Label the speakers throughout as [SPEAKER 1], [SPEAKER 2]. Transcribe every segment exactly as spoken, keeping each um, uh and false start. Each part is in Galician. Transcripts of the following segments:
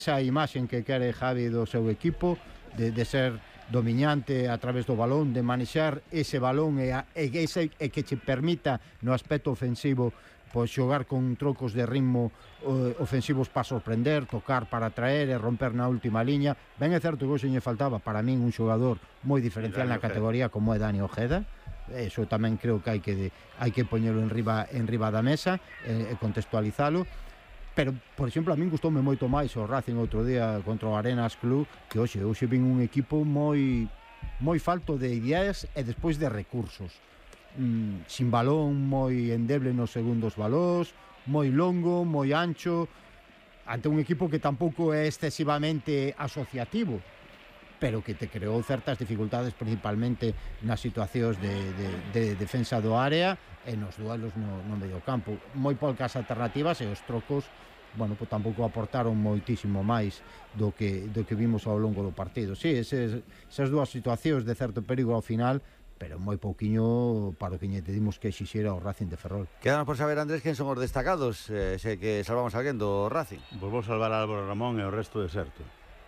[SPEAKER 1] esa imaxe que quere Javi do seu equipo, de, de ser dominante a través do balón, de manexar ese balón e, a, e, ese, e que che permita no aspecto ofensivo pois xogar con trocos de ritmo uh, ofensivos para sorprender, tocar para atraer e romper na última liña. Ben é certo que hoxe lle faltaba para min un xogador moi diferencial na categoría como é Dani Ojeda. Eso tamén creo que hai que, de, hai que poñelo en riba, en riba da mesa e, e contextualizalo. Pero, por exemplo, a min gustoume moito máis o Racing outro día contra o Arenas Club, que hoxe, hoxe vin un equipo moi moi falto de ideas e despois de recursos. Mm, sin balón, moi endeble nos segundos balós, moi longo, moi ancho, ante un equipo que tampouco é excesivamente asociativo, pero que te creou certas dificultades principalmente nas situacións de, de, de defensa do área e nos duelos no, no medio campo. Moi poucas alternativas e os trocos, bueno, pues tampouco aportaron moitísimo máis do que, do que vimos ao longo do partido. Sí, eses, esas dúas situacións de certo perigo ao final, pero moi pouquiño para o que lle pedimos que exixera o Racing de Ferrol.
[SPEAKER 2] Quedamos por saber, Andrés, quen son os destacados, eh, sei que salvamos alguén do Racing.
[SPEAKER 3] Pois vou salvar a Álvaro Ramón e o resto deserto.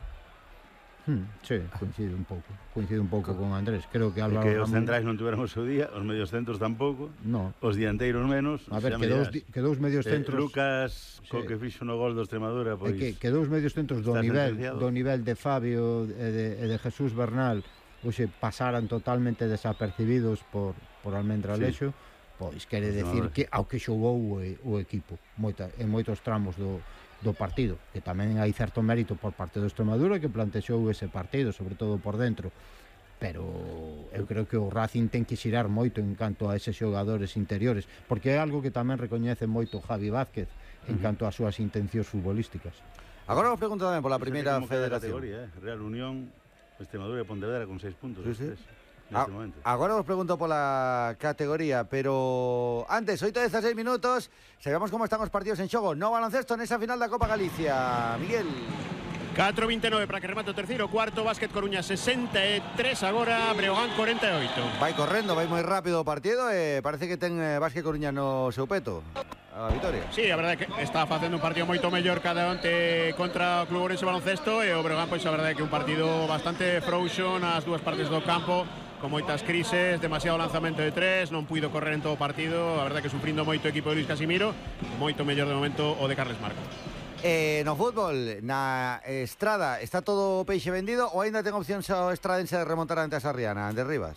[SPEAKER 1] Hmm, sí, coincido un pouco coincido un pouco con Andrés. Creo que Álvaro
[SPEAKER 3] que os
[SPEAKER 1] Ramón...
[SPEAKER 3] centrais non tiveron o seu día, os medios centros tampouco,
[SPEAKER 1] no.
[SPEAKER 3] Os dianteiros menos.
[SPEAKER 1] A ver, que dous, que dous medios centros
[SPEAKER 3] eh, Lucas, sí, co que fixo no gol do Extremadura, pois
[SPEAKER 1] que, que dous medios centros do nivel do nivel de Fabio e de, e de Jesús Bernal hoxe pasaran totalmente desapercibidos por, por Almendralexo, sí. Pois quere decir que ao que xogou o, o equipo moita, en moitos tramos do do partido, que tamén hai certo mérito por parte do Extremadura que plantexou ese partido, sobre todo por dentro, pero eu creo que o Racing ten que xirar moito en canto a eses xogadores interiores, porque é algo que tamén recoñece moito Javi Vázquez en canto ás súas intencións futbolísticas.
[SPEAKER 2] Agora os pregunto tamén pola primeira federación.
[SPEAKER 3] Eh? Real Unión, Extremadura e Pontevedra con seis puntos.
[SPEAKER 2] Sí, sí.
[SPEAKER 3] A,
[SPEAKER 2] agora os pregunto pola categoría, pero antes, oito e dezasseis minutos, sabemos como están os partidos en xogo no baloncesto nesa final da Copa Galicia. Miguel.
[SPEAKER 4] catro vinte e nove para que remate o terceiro cuarto. Básquet Coruña sesenta e tres agora, Breogán corenta e oito.
[SPEAKER 2] Vai correndo, vai moi rápido o partido e parece que ten eh, Básquet Coruña no seu peto a vitoria.
[SPEAKER 4] Sí, a verdade é que está facendo un partido moito mellor cada onte contra o Club Ourense Baloncesto e o Breogán, pois a verdade é que un partido bastante frouxo nas dúas partes do campo, con moitas crises, demasiado lanzamento de tres, non puido correr en todo o partido, a verdade que sufrindo moito o equipo de Luis Casimiro, moito mellor de momento o de Carles Marco.
[SPEAKER 2] Eh, no fútbol, na Estrada, está todo o peixe vendido ou aínda ten opción o estradense de remontar ante a Sarriana, Andrés Rivas?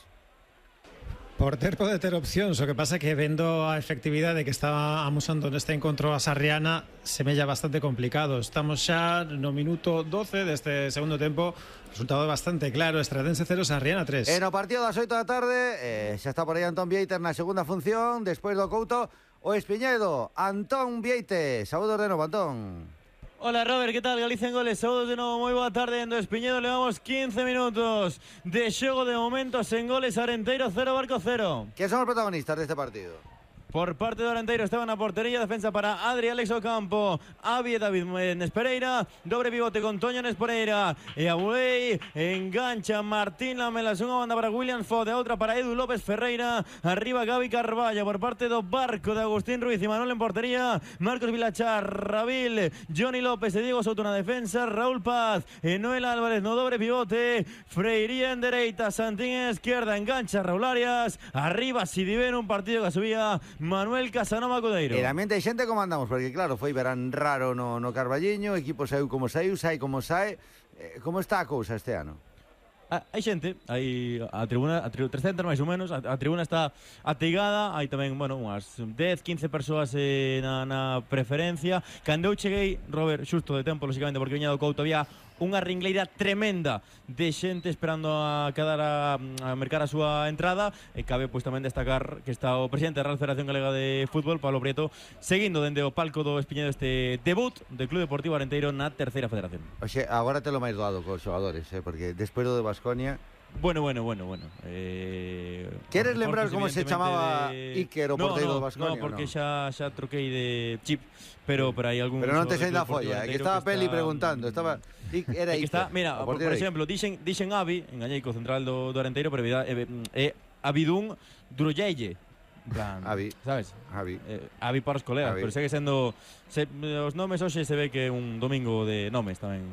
[SPEAKER 5] Por ter pode ter opcións, o que pasa é que vendo a efectividade que está amusando neste encontro a Sarriana semella bastante complicado. Estamos xa no minuto doce deste segundo tempo, resultado bastante claro, Estradense cero, Sarriana tres.
[SPEAKER 2] E no partido das oito da tarde, eh, xa está por aí Antón Vieiter na segunda función, despois do Couto, o Espiñedo, Antón Vieiter. Saúdos de novo, Antón.
[SPEAKER 6] Hola Robert, ¿qué tal? Galicia en goles, saúdos de novo, moi boa tarde en do Espiñedo, levamos quince minutos de xogo de momentos en goles, Arenteiro cero, Barco cero.
[SPEAKER 2] ¿Quién son os protagonistas deste partido?
[SPEAKER 6] Por parte do Arenteiro estaba na portería, defensa para Adri Alex Ocampo, Avi David Nespereira, dobre pivote con Toño Nespereira e Abuei, engancha Martín Lamelas, unha banda para William Fode, outra para Edu López Ferreira, arriba Gaby Carballo por parte do Barco de Agustín Ruiz y Manuel en portería, Marcos Vilachar, Rabil, Johnny López e Diego Souto na defensa, Raúl Paz e Noel Álvarez no dobre pivote, Freiría en dereita, Santín en esquerda, engancha Raúl Arias, arriba Sidiben, un partido que subía Manuel Casanova Cudeiro.
[SPEAKER 2] E la mente de xente como andamos, porque claro, foi verán raro no, no Carballiño, o equipo saiu como saiu, sai como sai. Eh, como está a cousa este ano?
[SPEAKER 6] Ah, hai xente, hai a tribuna, a tri, trescentas máis ou menos, a, a tribuna está ateigada, hai tamén, bueno, unhas dez, quince persoas eh, na, na preferencia. Cando eu cheguei, Robert, xusto de tempo, lógicamente, porque viña do Couto, había unha ringleira tremenda de xente esperando a quedar a, a mercar a súa entrada, e cabe pois tamén destacar que está o presidente da Real Federación Galega de Fútbol, Pablo Prieto, seguindo dende o palco do Espiñedo este debut do Club Deportivo Arenteiro na terceira federación.
[SPEAKER 2] Oxe, agora te lo máis doado cos xogadores, eh, porque despois do de Baskonia.
[SPEAKER 6] Bueno, bueno, bueno, bueno. Eh,
[SPEAKER 2] Queres lembrar como se chamaba de... Iker o porteiro
[SPEAKER 6] no, no,
[SPEAKER 2] do Baskonia?
[SPEAKER 6] No, porque
[SPEAKER 2] no?
[SPEAKER 6] xa xa troquei de chip, pero pero hai algún.
[SPEAKER 2] Pero non te sei da folla, que estaba que Peli está... preguntando, estaba era Iker.
[SPEAKER 6] Está, mira, por, por exemplo, dixen dixen Avi, engañei co central do, do Arenteiro, pero é eh, eh, Abidún Durolleille. Plan,
[SPEAKER 2] Avi,
[SPEAKER 6] sabes?
[SPEAKER 2] Avi.
[SPEAKER 6] Eh, Avi para os colegas, Avi. Pero segue sendo se, os nomes hoxe se ve que é un domingo de nomes tamén.